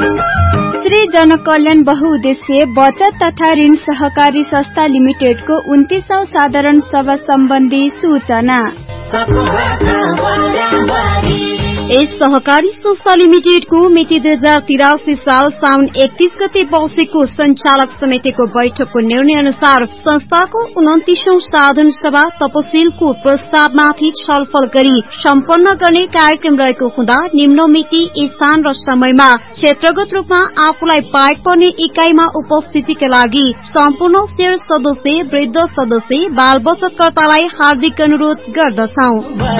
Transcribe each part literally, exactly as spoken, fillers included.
श्री जनकल्याण बहुउद्देश्य बचत तथा ऋण सहकारी संस्था लिमिटेडको उन्तीसौं साधारण सभा सम्बन्धी सूचना। यस सहकारी संस्था लिमिटेडको मिति दुई हजार तिरासी साल साउन एकतीस गते बसेको संचालक समितिको बैठकको निर्णय अनुसार संस्थाको उन्तीसौं साधारण सभा तपसिलको प्रस्तावमाथि छलफल गरी सम्पन्न गर्ने कार्यक्रम रहेको हुँदा निम्न मिति, स्थान र समयमा क्षेत्रगत रूपमा आफूलाई पाएक पर्ने इकाइमा उपस्थितिका लागि सम्पूर्ण शेयर सदस्य, वृद्ध सदस्य, बाल बचतकर्तालाई हार्दिक अनुरोध गर्दछौं।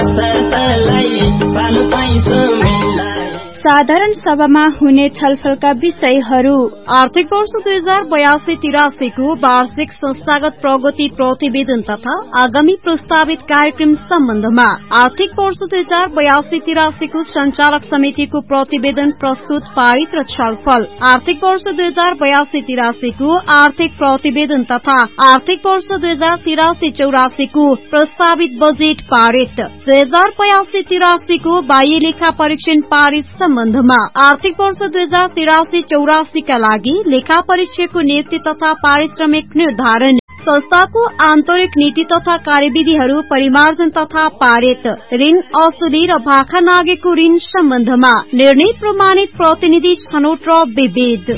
साधारण सभामा हुने छलफलका विषयहरू: आर्थिक वर्ष दुई हजार बयासी तिरासीको वार्षिक संस्थागत प्रगति प्रतिवेदन तथा आगामी प्रस्तावित कार्यक्रम सम्बन्धमा, आर्थिक वर्ष दुई हजार बयासी तिरासीको संचालक समितिको प्रतिवेदन प्रस्तुत, पारित र छलफल, आर्थिक वर्ष दुई हजार बयासी तिरासीको आर्थिक प्रतिवेदन तथा आर्थिक वर्ष दुई हजार तिरासी चौरासीको प्रस्तावित बजेट पारित, दुई हजार बयासी तिरासीको बाह्य लेखा परीक्षण पारित सम्बन्धमा, आर्थिक वर्ष दुई हजार तिरासी चौरासीका लागि लेखा परीक्षकको नियुक्ति तथा पारिश्रमिक निर्धारण, संस्थाको आन्तरिक नीति तथा कार्यविधिहरू परिमार्जन तथा पारित, ऋण असुली र भाखा नागेको ऋण सम्बन्धमा निर्णय प्रमाणित प्रतिनिधि छनौट र विभेद।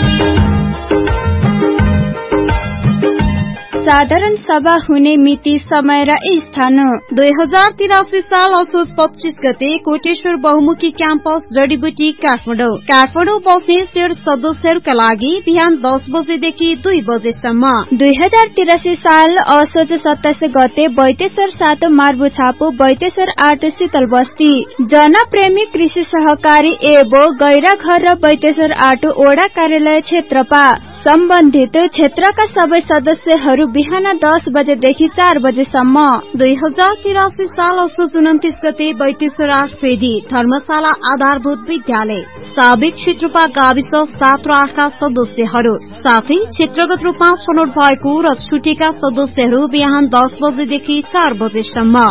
साधारण सभा हुने मिति, समय र स्थान: दुई हजार तिरासी साल असोज पच्चीस गते कोटेश्वर बहुमुखी क्याम्पस जडीबुटी काठमाडौँ। काठमाडौँ बस्ने शेयर सदस्यहरूका लागि बिहान दस बजेदेखि दुई बजेसम्म। दुई हजार तिरासी साल असोज सत्ताइस गते बैतेश्वर सात मार्बुछापु, बैतेश्वर आठ शीतल बस्ती। जनप्रेमी कृषि सहकारी एबो गैरा घर र बैतेश्वर आठ ओडा कार्यालय क्षेत्रपा। सम्बन्धित क्षेत्रका सबै सदस्यहरू बिहान दस बजेदेखि चार बजेसम्म। दुई हजार तिरासी साल असोज उन्तिस गते बैतेश्वर आठ फेदी धर्मशाला आधारभूत विद्यालय। साबिक क्षेत्रपा गाविस सात र आठका सदस्यहरू साथै क्षेत्रगत रूपमा छनौट भएको र छुटेका सदस्यहरू बिहान दस बजेदेखि चार बजेसम्म।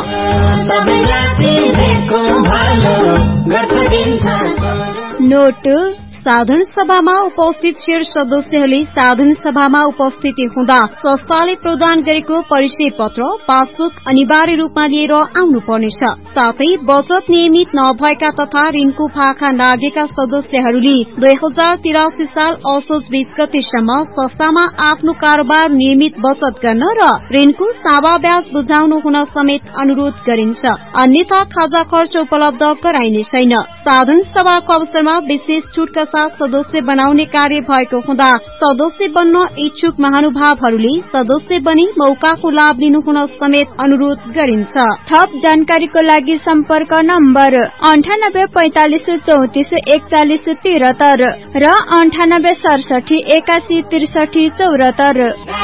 नोट: साधारण सभामा उपस्थित शेयर सदस्यहरूले साधारण सभामा उपस्थिति हुँदा संस्थाले प्रदान गरेको परिचय पत्र, पासबुक अनिवार्य रूपमा लिएर आउनुपर्नेछ। साथै बचत नियमित नभएका तथा ऋणको भाखा नागेका सदस्यहरूले दुई हजार तिरासी साल असोज बीस गतेसम्म संस्थामा आफ्नो कारोबार नियमित बचत गर्न र ऋणको सावा ब्याज बुझाउनु हुन समेत अनुरोध गरिन्छ। अन्यथा खाजा खर्च उपलब्ध गराइने छैन। साधारण सभाको अवसरमा विशेष छुटका सदस्य बनाउने कार्य भएको हुँदा सदस्य बन्न इच्छुक महानुभावहरूले सदस्य बनी मौकाको लाभ लिनु हुन समेत अनुरोध गरिन्छ। थप जानकारीको लागि सम्पर्क नम्बर अन्ठानब्बे पैंतालिस चौतिस एकचालिस तिहत्तर र अन्ठानब्बे सडसठी एकासी त्रिसठी चौरात्तर।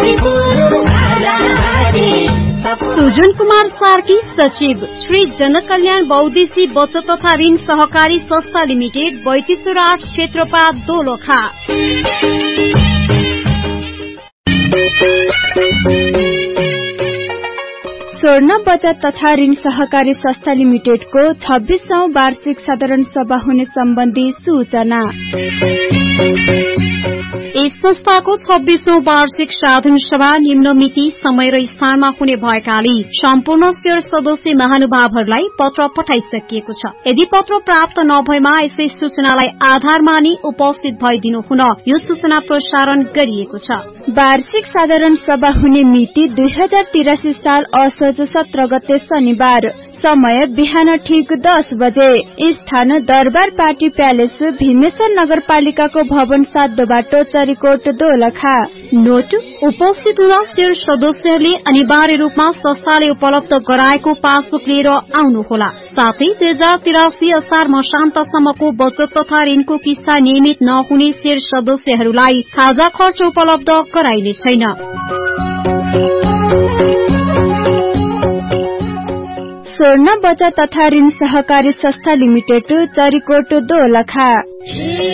सुजन कुमार सार्की, सचिव, श्री जनकल्याण बहुउद्देश्य बचत तथा ऋण सहकारी संस्था लिमिटेड, बैतेश्वर आठ क्षेत्रपा दोलखा। स्वर्ण बचत तथा ऋण सहकारी संस्था लिमिटेडको छब्बीसौं वार्षिक साधारण सभा हुने सम्बन्धी सूचना। यस संस्थाको छब्बीसौं वार्षिक साधारण सभा निम्न मिति, समय र स्थानमा हुने भएकाले सम्पूर्ण शेयर सदस्य महानुभावहरूलाई पत्र पठाइसकिएको छ। यदि पत्र प्राप्त नभएमा यसै सूचनालाई आधार मानि उपस्थित भइदिनु हुन यो सूचना प्रसारण गरिएको छ। वार्षिक साधारण सभा हुने मिति दुई हजार तिरासी साल असोज सत्र गते शनिबार। समय बिहान ठिक दस बजे। स्थान दरबार पार्टी प्यालेस, भीमेश्वर नगरपालिकाको भवन सात बाटो, चरीकोट, दोलखा। नोट: उपस्थित हुँदा शेयर सदस्यहरूले अनिवार्य रूपमा संस्थाले उपलब्ध गराएको पासबुक लिएर आउनुहोला। साथै दुई हजार तिरासी असार मसान्तसम्मको बचत तथा ऋणको किस्ता नियमित नहुने शेयर सदस्यहरूलाई खाजा खर्च उपलब्ध गराइने छैन। स्वर्ण बचत तथा ऋण सहकारी संस्था लिमिटेड, चरीकोट, दोलखा।